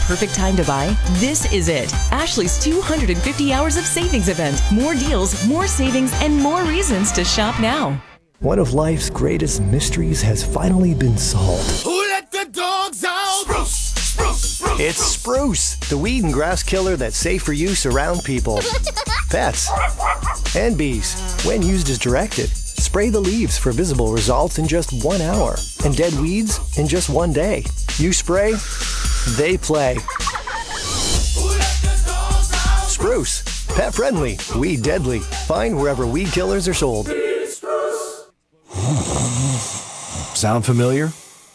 perfect time to buy? This is it. Ashley's 250 hours of savings event. More deals, more savings, and more reasons to shop now. One of life's greatest mysteries has finally been solved. Who let the dogs out? Spruce, spruce, spruce. It's Spruce, the weed and grass killer that's safe for use around people, pets, and bees. When used as directed, spray the leaves for visible results in just 1 hour and dead weeds in just 1 day. You spray, they play. Spruce, pet friendly, weed deadly. Find wherever weed killers are sold. Sound familiar?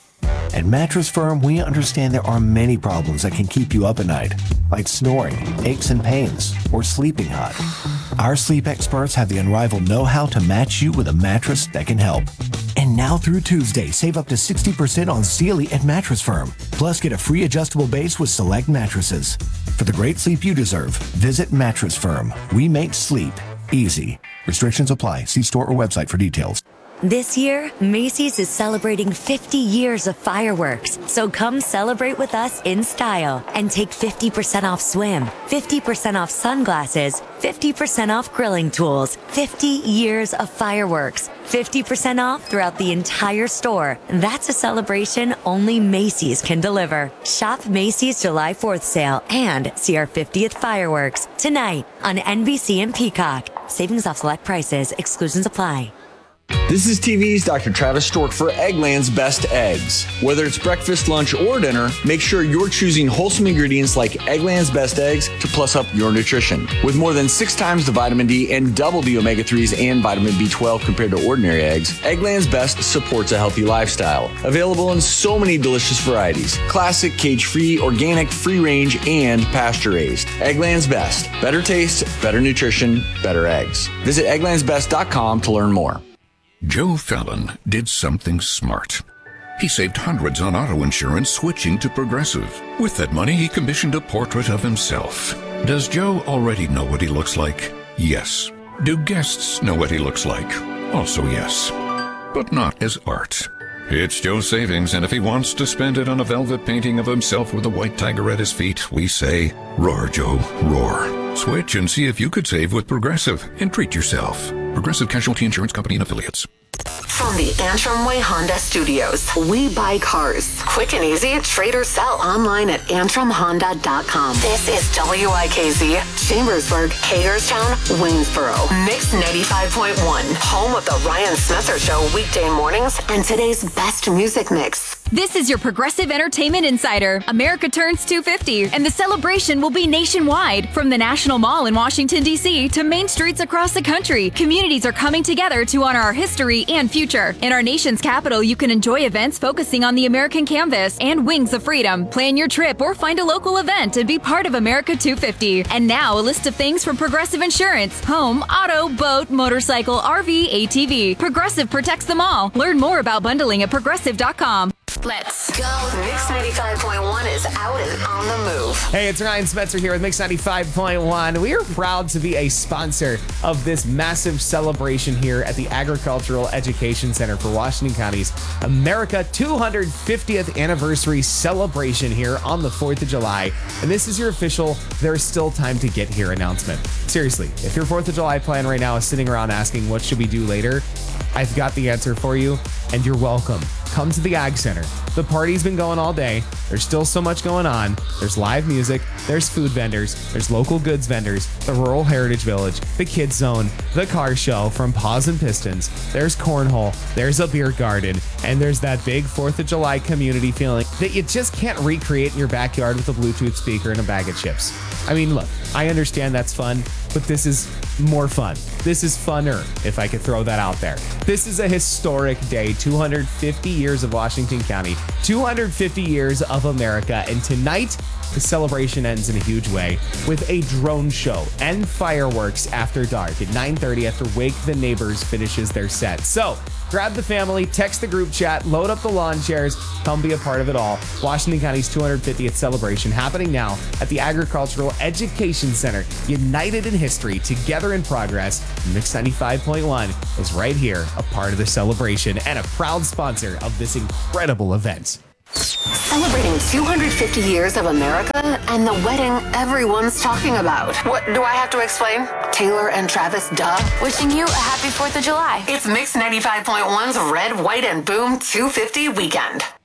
At Mattress Firm, we understand there are many problems that can keep you up at night, like snoring, aches and pains, or sleeping hot. Our sleep experts have the unrivaled know-how to match you with a mattress that can help. And now through Tuesday, save up to 60% on Sealy at Mattress Firm. Plus, get a free adjustable base with select mattresses. For the great sleep you deserve, visit Mattress Firm. We make sleep easy. Restrictions apply. See store or website for details. This year, Macy's is celebrating 50 years of fireworks. So come celebrate with us in style and take 50% off swim, 50% off sunglasses, 50% off grilling tools, 50 years of fireworks, 50% off throughout the entire store. That's a celebration only Macy's can deliver. Shop Macy's July 4th sale and see our 50th fireworks tonight on NBC and Peacock. Savings off select prices. Exclusions apply. This is TV's Dr. Travis Stork for Eggland's Best Eggs. Whether it's breakfast, lunch, or dinner, make sure you're choosing wholesome ingredients like Eggland's Best Eggs to plus up your nutrition. With more than 6 times the vitamin D and double the omega-3s and vitamin B12 compared to ordinary eggs, Eggland's Best supports a healthy lifestyle. Available in so many delicious varieties. Classic, cage-free, organic, free-range, and pasture-raised. Eggland's Best. Better taste, better nutrition, better eggs. Visit egglandsbest.com to learn more. Joe Fallon did something smart. He saved hundreds on auto insurance switching to Progressive. With that money, he commissioned a portrait of himself. Does Joe already know what he looks like? Yes. Do guests know what he looks like? Also yes. But not as art. It's Joe's savings, and if he wants to spend it on a velvet painting of himself with a white tiger at his feet, we say, roar, Joe, roar. Switch and see if you could save with Progressive and treat yourself. Progressive Casualty Insurance Company and Affiliates. From the Antrim Way Honda Studios, we buy cars. Quick and easy, trade or sell. Online at antrimhonda.com. This is WIKZ, Chambersburg, Hagerstown, Waynesboro. Mix 95.1, home of the Ryan Smetzer Show weekday mornings and today's best music mix. This is your Progressive Entertainment Insider. America turns 250, and the celebration will be nationwide. From the National Mall in Washington, D.C. to main streets across the country, communities are coming together to honor our history and future. In our nation's capital, you can enjoy events focusing on the American canvas and Wings of Freedom. Plan your trip or find a local event and be part of America 250. And now, a list of things from Progressive Insurance. Home, auto, boat, motorcycle, RV, ATV. Progressive protects them all. Learn more about bundling at progressive.com. Let's go. Mix 95.1 is out and on the move. Hey, it's Ryan Smetzer here with Mix 95.1. We are proud to be a sponsor of this massive celebration here at the Agricultural Education Center for Washington County's America 250th anniversary celebration here on the 4th of July. And this is your official "there's still time to get here" announcement. Seriously, if your 4th of July plan right now is sitting around asking what should we do later, I've got the answer for you, and you're welcome. Come to the Ag Center. The party's been going all day. There's still so much going on. There's live music, there's food vendors, there's local goods vendors, the Rural Heritage Village, the Kids Zone, the car show from Paws and Pistons, there's cornhole, there's a beer garden, and there's that big 4th of July community feeling that you just can't recreate in your backyard with a Bluetooth speaker and a bag of chips. I mean, look, I understand that's fun, but this is more fun. This is funner, if I could throw that out there. This is a historic day, 250 years of Washington County, 250 years of America, and tonight, the celebration ends in a huge way with a drone show and fireworks after dark at 9:30 after Wake the Neighbors finishes their set. So, grab the family, text the group chat, load up the lawn chairs, come be a part of it all. Washington County's 250th celebration happening now at the Agricultural Education Center. United in history, together in progress. Mix 95.1 is right here, a part of the celebration and a proud sponsor of this incredible event. Celebrating 250 years of America and the wedding everyone's talking about. What, do I have to explain? Taylor and Travis, duh. Wishing you a happy 4th of July. It's Mix 95.1's Red, White, and Boom 250 weekend.